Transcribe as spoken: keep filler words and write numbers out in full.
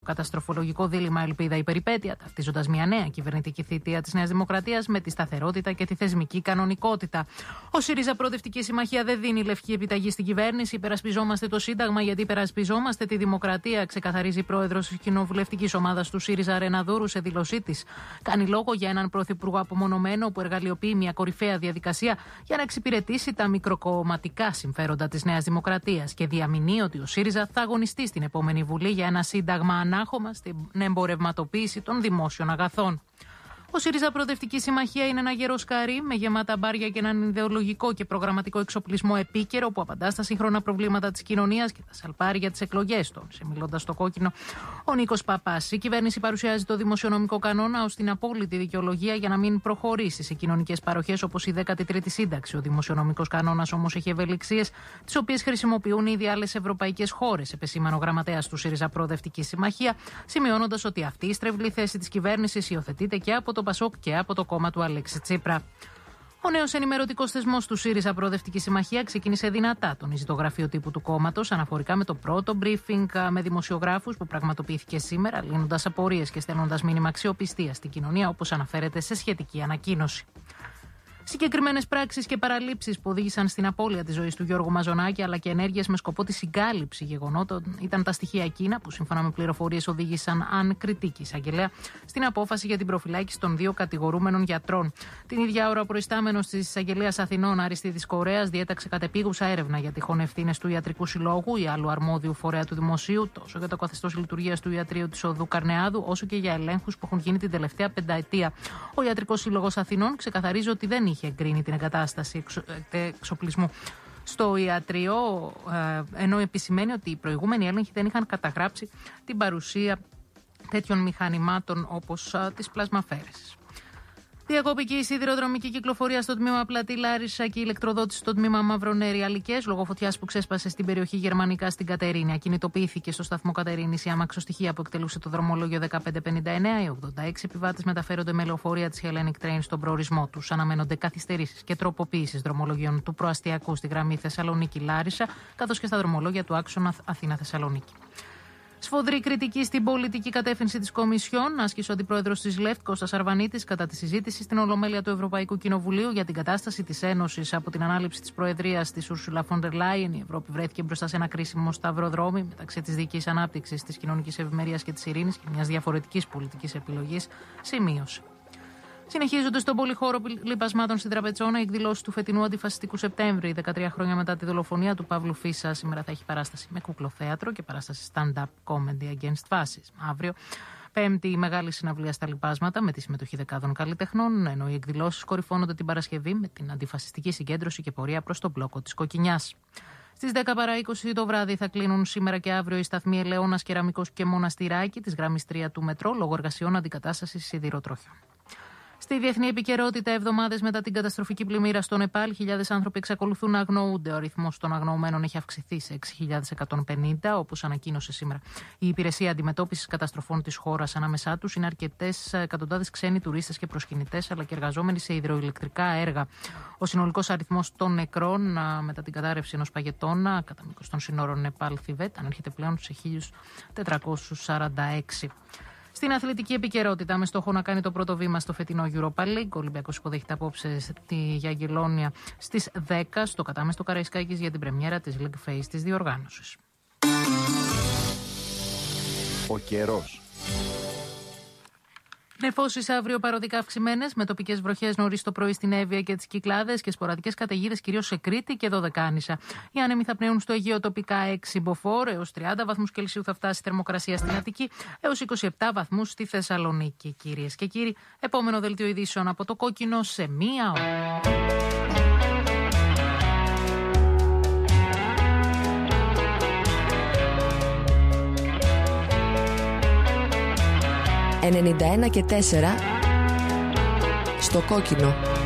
καταστροφολογικό δίλημμα ελπίδα-υπεριπέτεια, ταυτίζοντας μια νέα κυβερνητική θητεία της Νέας Δημοκρατίας με τη σταθερότητα και τη θεσμική κανονικότητα. Ο ΣΥΡΙΖΑ Προοδευτική Συμμαχία δεν δίνει λευκή επιταγή στην κυβέρνηση. Υπερασπιζόμαστε το Σύνταγμα γιατί υπερασπιζόμαστε τη δημοκρατία, ξεκαθαρίζει η πρόεδρος της κοινοβουλευτικής ομάδας του ΣΥΡΙΖΑ, Ρένα Δούρου, σε δήλωσή της. Κάνει λόγο για έναν πρωθυπουργό απομονωμένο που εργαλειοποιεί μια κορυφαία διαδικασία για να εξυπηρετήσει τα μικροκομματικά συμφέροντα της Νέας Δημοκρατίας και διαμηνεί ότι ο ΣΥΡΙΖΑ θα αγωνιστεί στην επόμενη Βουλή για ένα σύνταγμα ανάχωμα στην εμπορευματοποίηση των δημόσιων αγαθών. Ο ΣΥΡΙΖΑ Προοδευτική Συμμαχία είναι ένα γερό σκαρί με γεμάτα μπάρια και έναν ιδεολογικό και προγραμματικό εξοπλισμό επίκαιρο που απαντά στα σύγχρονα προβλήματα της κοινωνίας και τα σαλπάρει για τις εκλογές των. Σε μιλώντας στο κόκκινο, ο Νίκος Παπάς. Η κυβέρνηση παρουσιάζει το δημοσιονομικό κανόνα ως την απόλυτη δικαιολογία για να μην προχωρήσει σε κοινωνικές παροχές όπως η δέκατη τρίτη σύνταξη. Ο δημοσιονομικός κανόνας όμως έχει ευελιξίες, τις οποίες χρησιμοποιούν ήδη άλλες ευρωπαϊκές χώρες, επεσήμανε ο γραμματέας του ΣΥΡΙΖΑ Προοδευτική Συμμαχία, σημειώνοντας ότι αυτή η στρεβλή θέση της κυβέρνησης υιοθετείται και από το το Πασόκ και από το κόμμα του Αλέξη Τσίπρα. Ο νέος ενημερωτικός θεσμός του ΣΥΡΙΖΑ Προοδευτική Συμμαχία ξεκίνησε δυνατά, τονίζει το γραφείο τύπου του κόμματος, αναφορικά με το πρώτο briefing με δημοσιογράφους που πραγματοποιήθηκε σήμερα, λύνοντας απορίες και στέλνοντας μήνυμα αξιοπιστίας στην κοινωνία, όπως αναφέρεται σε σχετική ανακοίνωση. Συγκεκριμένες πράξεις και παραλήψεις που οδήγησαν στην απώλεια της ζωής του Γιώργου Μαζονάκη, αλλά και ενέργειες με σκοπό τη συγκάλυψη γεγονότων, ήταν τα στοιχεία εκείνα που, σύμφωνα με πληροφορίες, οδήγησαν αν κριτική εισαγγελέα στην απόφαση για την προφυλάκηση των δύο κατηγορούμενων γιατρών. Την ίδια ώρα, ο προϊστάμενος της Εισαγγελίας Αθηνών, Αριστίδης Κορέας, διέταξε κατεπίγουσα έρευνα για τυχόν ευθύνες του Ιατρικού Συλλόγου ή άλλου αρμόδιου φορέα του Δημοσίου, τόσο για το καθεστώς λειτουργίας του Ιατρείου της Οδού Καρνεάδου, όσο και για ελέγχους που έχουν γίνει την τελευταία πενταετία. Ο Ιατρικός Σύλλογος Αθηνών ξεκαθαρίζει ότι δεν είχε εγκρίνει την εγκατάσταση εξο, εξοπλισμού στο ιατρείο, ενώ επισημαίνει ότι οι προηγούμενοι έλεγχοι δεν είχαν καταγράψει την παρουσία τέτοιων μηχανημάτων όπως τις πλασμαφέρες. Διακόπηκε η σιδηροδρομική κυκλοφορία στο τμήμα Πλατή Λάρισα και η ηλεκτροδότηση στο τμήμα Μαυρονέρη Αλικές λόγω φωτιάς που ξέσπασε στην περιοχή Γερμανικά στην Κατερίνη. Ακινητοποιήθηκε στο σταθμό Κατερίνης η αμαξοστοιχεία που εκτελούσε το δρομολόγιο δεκαπέντε πενήντα εννέα. Οι ογδόντα έξι επιβάτες μεταφέρονται με λεωφορεία της Hellenic Train στον προορισμό τους. Αναμένονται καθυστερήσεις και τροποποίησεις δρομολογίων του προαστιακού στη γραμμή Θεσσαλονίκη-Λάρισα, καθώς και στα δρομολόγια του άξονα Αθήνα-Θεσσαλονίκη. Σφοδρή κριτική στην πολιτική κατεύθυνση της Κομισιόν άσκησε ο αντιπρόεδρος της ΛΕΦΤ, Κώστας Αρβανίτης, κατά τη συζήτηση στην Ολομέλεια του Ευρωπαϊκού Κοινοβουλίου για την κατάσταση της Ένωσης από την ανάληψη της Προεδρίας της Ursula von der Leyen. Η Ευρώπη βρέθηκε μπροστά σε ένα κρίσιμο σταυροδρόμι μεταξύ της δικής ανάπτυξης, της κοινωνικής ευημερίας και της ειρήνης και μιας διαφορετικής πολιτικής επιλογής, σημείωσε. Συνεχίζονται στον πολυχώρο λιπασμάτων στην Τραπετσόνα οι εκδηλώσεις του φετινού Αντιφασιστικού Σεπτέμβρη. δεκατρία χρόνια μετά τη δολοφονία του Παύλου Φίσα, σήμερα θα έχει παράσταση με κουκλοθέατρο και παράσταση stand-up comedy against fascism. Αύριο, Πέμπτη, η μεγάλη συναυλία στα λιπάσματα με τη συμμετοχή δεκάδων καλλιτεχνών, ενώ οι εκδηλώσεις κορυφώνονται την Παρασκευή με την αντιφασιστική συγκέντρωση και πορεία προς τον μπλόκο της Κοκκινιάς. Στις δέκα παρά είκοσι το βράδυ θα κλείνουν σήμερα και αύριο οι σταθμοί Ελαιώνας, Κεραμικός και Μοναστηράκι της γραμμής τρία του μετρό λόγω εργασιών αντικατάστασης σιδηροτροχιών. Στη διεθνή επικαιρότητα, εβδομάδες μετά την καταστροφική πλημμύρα στο Νεπάλ, χιλιάδες άνθρωποι εξακολουθούν να αγνοούνται. Ο αριθμός των αγνοωμένων έχει αυξηθεί σε έξι χιλιάδες εκατόν πενήντα, όπως ανακοίνωσε σήμερα η Υπηρεσία Αντιμετώπισης Καταστροφών της χώρας. Ανάμεσά τους είναι αρκετές εκατοντάδες ξένοι τουρίστες και προσκυνητές, αλλά και εργαζόμενοι σε υδροηλεκτρικά έργα. Ο συνολικός αριθμός των νεκρών μετά την κατάρρευση ενός παγετώνα κατά μήκος των συνόρων Νεπάλ-Θιβέτ ανέρχεται πλέον σε χίλιους τετρακόσιους σαράντα έξι. Στην αθλητική επικαιρότητα, με στόχο να κάνει το πρώτο βήμα στο φετινό Europa League, ο Ολυμπιακός υποδέχεται απόψε τη Γιαγγελόνια στις δέκα στο κατάμεστο Καραϊσκάκης για την πρεμιέρα της League Phase της διοργάνωσης. Ο καιρός. Νεφώσεις αύριο παροδικά αυξημένες, με τοπικές βροχές νωρίς το πρωί στην Εύβοια και τις Κυκλάδες και σποραδικές καταιγίδες κυρίως σε Κρήτη και Δωδεκάνησα. Οι άνεμοι θα πνέουν στο Αιγαίο τοπικά έξι μποφόρ, έως τριάντα βαθμούς Κελσίου θα φτάσει η θερμοκρασία στην Αττική, έως είκοσι επτά βαθμούς στη Θεσσαλονίκη. Κυρίες και κύριοι, επόμενο δελτίο ειδήσεων από το Κόκκινο σε μία ώρα. ενενήντα ένα και τέσσερα στο Κόκκινο.